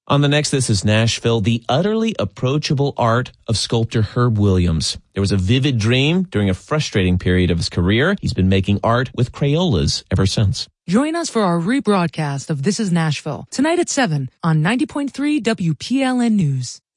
On the next This is Nashville, the utterly approachable art of sculptor Herb Williams. There was a vivid dream during a frustrating period of his career. He's been making art with Crayolas ever since. Join us for our rebroadcast of This is Nashville, tonight at 7 on 90.3 WPLN News.